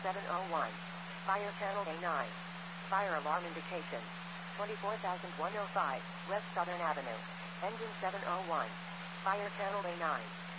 701. Fire channel A9. Fire alarm indication. 24,105, West Southern Avenue. Engine 701. Fire channel A9.